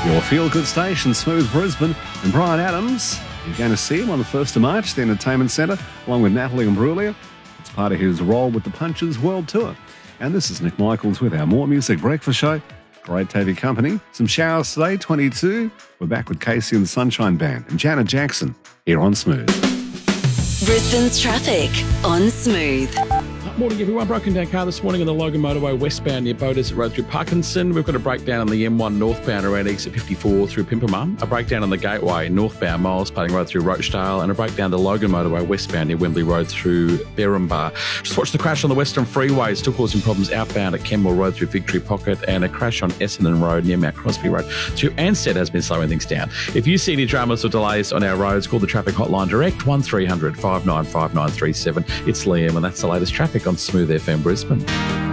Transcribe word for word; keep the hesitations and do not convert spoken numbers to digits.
Your feel-good station, Smooth Brisbane, and Brian Adams. You're going to see him on the first of March, the Entertainment Centre, along with Natalie Imbruglia. It's part of his Roll with the Punches World Tour. And this is Nick Michaels with our More Music Breakfast Show. Great to have your company. Some showers today, twenty-two. We're back with Casey and the Sunshine Band and Janet Jackson here on Smooth. Brisbane's traffic on Smooth. Morning, everyone. Broken down car this morning on the Logan Motorway westbound near Bodas Road through Parkinson. We've got a breakdown on the M one northbound around exit fifty-four through Pimpama. A breakdown on the Gateway northbound Miles Pading Road through Rochdale. And a breakdown the Logan Motorway westbound near Wembley Road through Berrimbar. Just watch the crash on the Western Freeway. Still causing problems outbound at Kenmore Road through Victory Pocket. And a crash on Essendon Road near Mount Crosby Road through Ansted has been slowing things down. If you see any dramas or delays on our roads, call the traffic hotline direct, one three hundred five nine five nine three seven. It's Liam, and that's the latest traffic on Smooth F M Brisbane.